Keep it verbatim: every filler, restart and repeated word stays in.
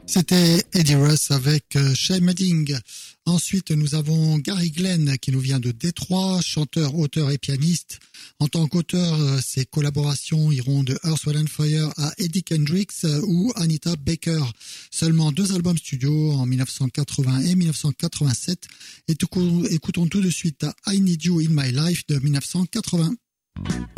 C'était Eddie Russ avec euh, Shay Madding. Ensuite, nous avons Gary Glenn qui nous vient de Détroit, chanteur, auteur et pianiste. En tant qu'auteur, euh, ses collaborations iront de Earth, Wind and Fire à Eddie Kendricks euh, ou Anita Baker. Seulement deux albums studio en dix-neuf cent quatre-vingts et dix-neuf cent quatre-vingt-sept. Et tout, écoutons tout de suite I Need You in My Life de dix-neuf cent quatre-vingts.